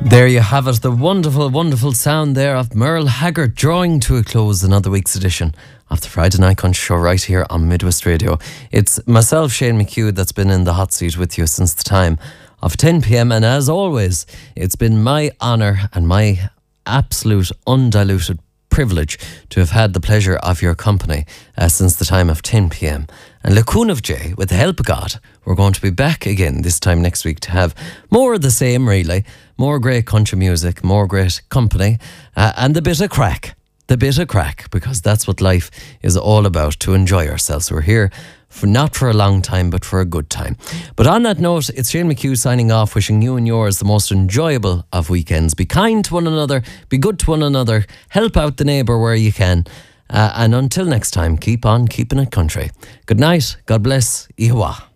There you have it, the wonderful, wonderful sound there of Merle Haggard drawing to a close another week's edition of the Friday Night Crunch Show right here on Midwest Radio. It's myself, Shane McHugh, that's been in the hot seat with you since the time of 10 p.m. And as always, it's been my honour and my absolute undiluted privilege to have had the pleasure of your company since the time of 10 p.m. And Lacoon of J, with the help of God, we're going to be back again this time next week to have more of the same, really. More great country music, more great company, and the bit of crack. The bit of crack, because that's what life is all about, to enjoy ourselves. We're here for not for a long time, but for a good time. But on that note, it's Shane McHugh signing off, wishing you and yours the most enjoyable of weekends. Be kind to one another, be good to one another, help out the neighbour where you can. And until next time, keep on keeping it country. Good night, God bless, Ihawa.